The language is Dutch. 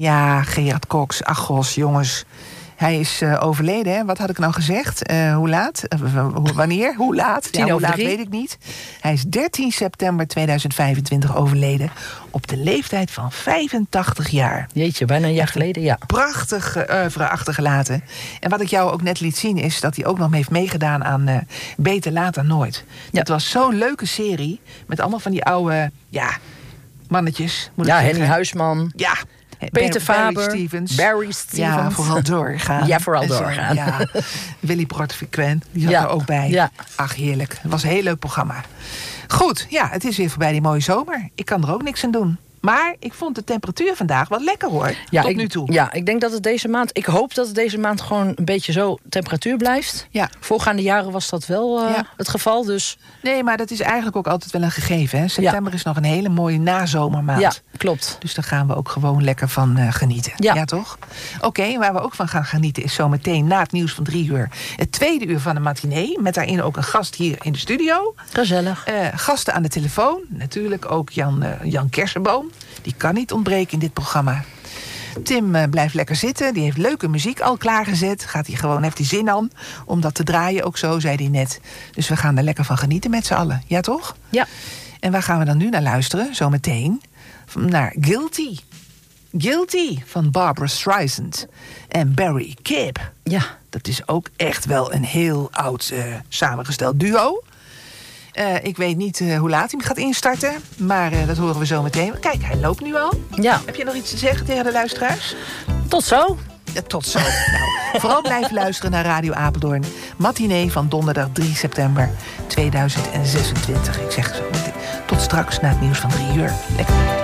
Ja, Gerard Cox. Ach, gos, jongens. Hij is overleden, hè? Wat had ik nou gezegd? Hoe laat? Wanneer? Hoe laat? Ja, hoe laat weet ik niet. Hij is 13 september 2025 overleden. Op de leeftijd van 85 jaar. Jeetje, bijna een jaar geleden, ja. Prachtig oeuvre achtergelaten. En wat ik jou ook net liet zien is dat hij ook nog heeft meegedaan aan Beter Laat dan Nooit. Ja. Het was zo'n leuke serie. Met allemaal van die oude mannetjes. Henny Huisman. Ja. Peter Faber, Barry Stevens. Ja, vooral doorgaan. Ja, vooral doorgaan. Ja. Willy Brood-Frequent, die zat er ook bij. Ja. Ach, heerlijk. Het was een heel leuk programma. Goed, ja, het is weer voorbij die mooie zomer. Ik kan er ook niks aan doen. Maar ik vond de temperatuur vandaag wel lekker, hoor. Ja, tot nu toe. Ja, ik denk dat het deze maand... Ik hoop dat het deze maand gewoon een beetje zo temperatuur blijft. Ja. Voorgaande jaren was dat wel het geval, dus... Nee, maar dat is eigenlijk ook altijd wel een gegeven, hè? September is nog een hele mooie nazomermaand. Ja, klopt. Dus daar gaan we ook gewoon lekker van genieten. Ja, toch? Oké, waar we ook van gaan genieten is zometeen na het nieuws van 3 uur... het tweede uur van de matinee. Met daarin ook een gast hier in de studio. Gezellig. Gasten aan de telefoon. Natuurlijk ook Jan Kersenboom. Die kan niet ontbreken in dit programma. Tim blijft lekker zitten. Die heeft leuke muziek al klaargezet. Heeft hij zin aan om dat te draaien. Ook zo, zei hij net. Dus we gaan er lekker van genieten met z'n allen. Ja, toch? Ja. En waar gaan we dan nu naar luisteren? Zometeen naar Guilty. Guilty van Barbra Streisand en Barry Gibb. Ja, dat is ook echt wel een heel oud samengesteld duo. Ik weet niet hoe laat hij gaat instarten. Maar dat horen we zo meteen. Kijk, hij loopt nu al. Ja. Heb je nog iets te zeggen tegen de luisteraars? Tot zo. Ja, tot zo. Nou, vooral blijven luisteren naar Radio Apeldoorn. Matinee van donderdag 3 september 2026. Ik zeg zo, tot straks na het nieuws van 3 uur. Lekker.